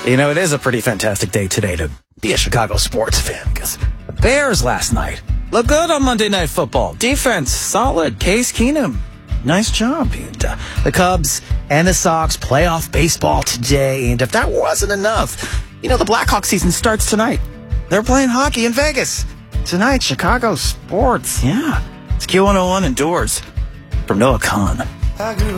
You know, it is a pretty fantastic day today to be a Chicago sports fan because the Bears last night look good on Monday Night Football. Defense, solid. Case Keenum, nice job. And, the Cubs and the Sox playoff baseball today. And if that wasn't enough, you know, the Blackhawks season starts tonight. They're playing hockey in Vegas. Tonight, Chicago sports. Yeah. It's Q101 indoors from Noah Khan.